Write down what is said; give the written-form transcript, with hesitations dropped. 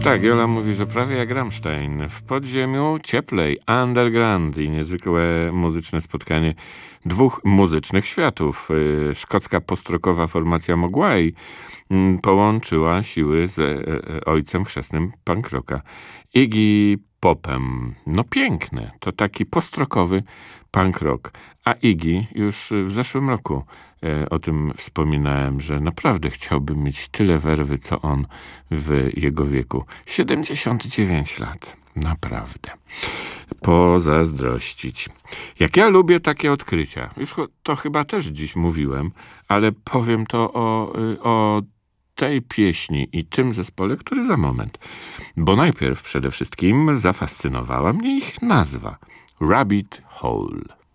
Tak, Jola mówi, że prawie jak Rammstein. W podziemiu cieplej, underground i niezwykłe muzyczne spotkanie dwóch muzycznych światów. Szkocka postrokowa formacja Mogwai połączyła siły z ojcem chrzestnym punk rocka, Iggy Popem. No piękne, to taki postrokowy punk rock. A Iggy już w zeszłym roku o tym wspominałem, że naprawdę chciałbym mieć tyle werwy, co on w jego wieku. 79 lat. Naprawdę. Pozazdrościć. Jak ja lubię takie odkrycia. Już to chyba też dziś mówiłem, ale powiem to o tej pieśni i tym zespole, który za moment. Bo najpierw przede wszystkim zafascynowała mnie ich nazwa. Rabbit Hole.